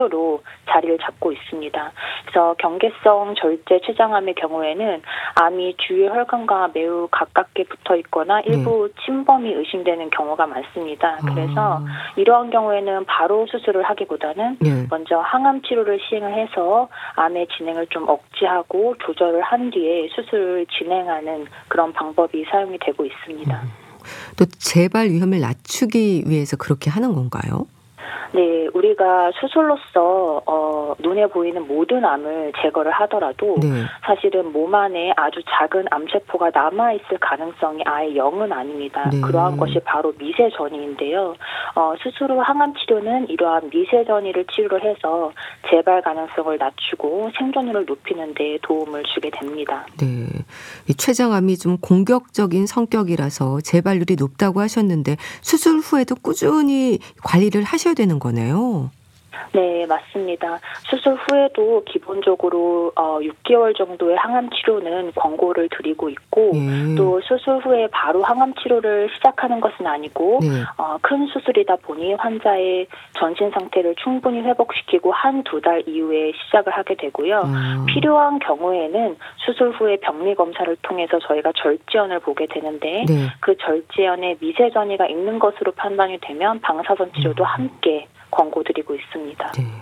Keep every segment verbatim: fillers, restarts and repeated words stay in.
로 자리를 잡고 있습니다. 그래서 경계성 절제 췌장암의 경우에는 암이 주요 혈관과 매우 가깝게 붙어 있거나 일부 네. 침범이 의심되는 경우가 많습니다. 그래서 아. 이러한 경우에는 바로 수술을 하기보다는 네. 먼저 항암 치료를 시행을 해서 암의 진행을 좀 억제하고 조절을 한 뒤에 수술을 진행하는 그런 방법이 사용이 되고 있습니다. 음. 또 재발 위험을 낮추기 위해서 그렇게 하는 건가요? 네, 우리가 수술로서 어, 눈에 보이는 모든 암을 제거를 하더라도 네. 사실은 몸 안에 아주 작은 암세포가 남아있을 가능성이 아예 영은 아닙니다. 네. 그러한 것이 바로 미세전이인데요. 어, 수술 후 항암 치료는 이러한 미세전이를 치료를 해서 재발 가능성을 낮추고 생존율을 높이는 데 도움을 주게 됩니다. 네, 이 췌장암이 좀 공격적인 성격이라서 재발률이 높다고 하셨는데 수술 후에도 꾸준히 관리를 하셔야 되는 거네요. 네, 맞습니다. 수술 후에도 기본적으로 어, 육 개월 정도의 항암 치료는 권고를 드리고 있고 네. 또 수술 후에 바로 항암 치료를 시작하는 것은 아니고 네. 어, 큰 수술이다 보니 환자의 전신 상태를 충분히 회복시키고 한두 달 이후에 시작을 하게 되고요. 음. 필요한 경우에는 수술 후에 병리 검사를 통해서 저희가 절제연을 보게 되는데 네. 그 절제연에 미세전이가 있는 것으로 판단이 되면 방사선 치료도 음. 함께 권고드리고 있습니다. 네.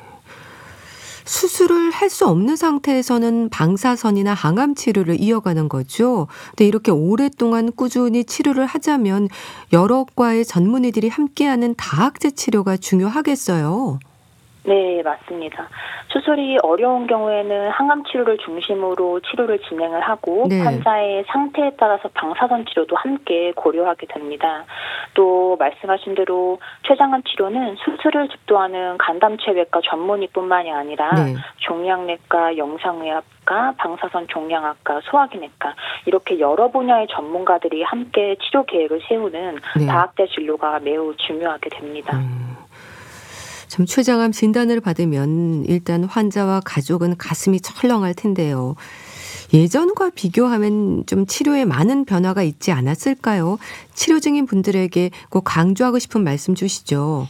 수술을 할 수 없는 상태에서는 방사선이나 항암 치료를 이어가는 거죠. 근데 이렇게 오랫동안 꾸준히 치료를 하자면 여러 과의 전문의들이 함께하는 다학제 치료가 중요하겠어요. 네, 맞습니다. 수술이 어려운 경우에는 항암 치료를 중심으로 치료를 진행을 하고 네. 환자의 상태에 따라서 방사선 치료도 함께 고려하게 됩니다. 또 말씀하신 대로 췌장암 치료는 수술을 집도하는 간담체외과 전문의뿐만이 아니라 네. 종양내과, 영상의학과, 방사선 종양학과, 소화기내과 이렇게 여러 분야의 전문가들이 함께 치료 계획을 세우는 네. 다학제 진료가 매우 중요하게 됩니다. 음. 참 췌장암 진단을 받으면 일단 환자와 가족은 가슴이 철렁할 텐데요. 예전과 비교하면 좀 치료에 많은 변화가 있지 않았을까요? 치료 중인 분들에게 꼭 강조하고 싶은 말씀 주시죠.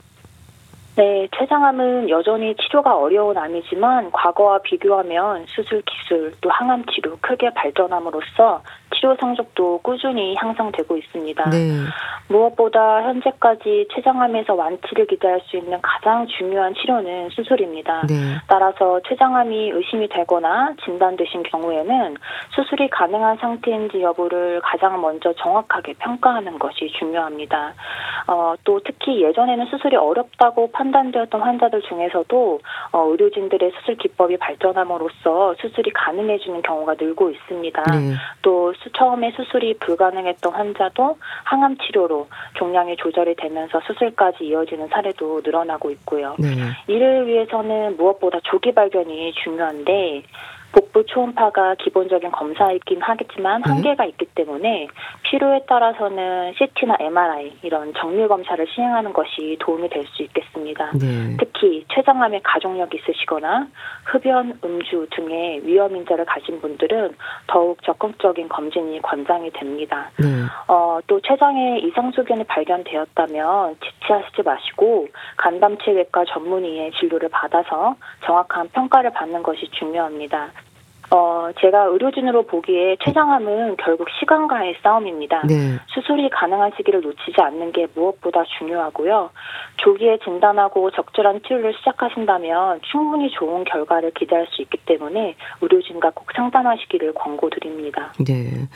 네, 췌장암은 여전히 치료가 어려운 암이지만 과거와 비교하면 수술 기술 또 항암 치료 크게 발전함으로써 치료 성적도 꾸준히 향상되고 있습니다. 네. 무엇보다 현재까지 췌장암에서 완치를 기대할 수 있는 가장 중요한 치료는 수술입니다. 네. 따라서 췌장암이 의심이 되거나 진단되신 경우에는 수술이 가능한 상태인지 여부를 가장 먼저 정확하게 평가하는 것이 중요합니다. 어, 또 특히 예전에는 수술이 어렵다고 판단되었던 환자들 중에서도 어, 의료진들의 수술 기법이 발전함으로써 수술이 가능해지는 경우가 늘고 있습니다. 네. 또 처음에 수술이 불가능했던 환자도 항암 치료로 종양이 조절이 되면서 수술까지 이어지는 사례도 늘어나고 있고요. 네. 이를 위해서는 무엇보다 조기 발견이 중요한데 복부 초음파가 기본적인 검사이긴 하겠지만 네. 한계가 있기 때문에 필요에 따라서는 씨티나 엠알아이 이런 정밀 검사를 시행하는 것이 도움이 될 수 있겠습니다. 네. 특히 췌장암에 가족력이 있으시거나 흡연, 음주 등의 위험 인자를 가진 분들은 더욱 적극적인 검진이 권장이 됩니다. 네. 어, 또 췌장에 이상 소견이 발견되었다면 지체하시지 마시고 간담체외과 전문의의 진료를 받아서 정확한 평가를 받는 것이 중요합니다. 어, 제가 의료진으로 보기에 췌장암은 결국 시간과의 싸움입니다. 네. 수술이 가능한 시기를 놓치지 않는 게 무엇보다 중요하고요. 조기에 진단하고 적절한 치료를 시작하신다면 충분히 좋은 결과를 기대할 수 있기 때문에 의료진과 꼭 상담하시기를 권고드립니다. 네.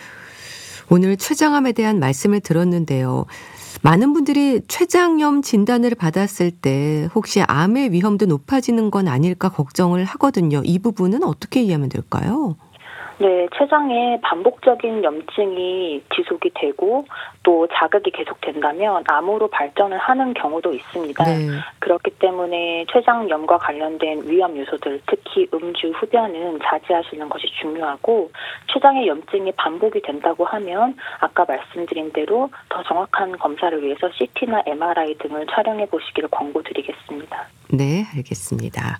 오늘 췌장암에 대한 말씀을 들었는데요. 많은 분들이 췌장염 진단을 받았을 때 혹시 암의 위험도 높아지는 건 아닐까 걱정을 하거든요. 이 부분은 어떻게 이해하면 될까요? 네, 췌장에 반복적인 염증이 지속이 되고 또 자극이 계속된다면 암으로 발전을 하는 경우도 있습니다. 네. 그렇기 때문에 췌장염과 관련된 위험 요소들, 특히 음주, 흡연은 자제하시는 것이 중요하고 췌장의 염증이 반복이 된다고 하면 아까 말씀드린 대로 더 정확한 검사를 위해서 씨티나 엠알아이 등을 촬영해 보시기를 권고드리겠습니다. 네, 알겠습니다.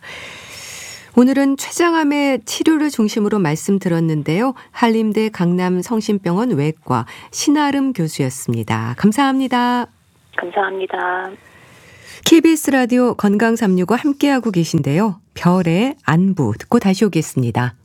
오늘은 췌장암의 치료를 중심으로 말씀 들었는데요. 한림대 강남성심병원 외과 신아름 교수였습니다. 감사합니다. 감사합니다. 케이비에스 라디오 건강 삼육오 함께하고 계신데요. 별의 안부 듣고 다시 오겠습니다.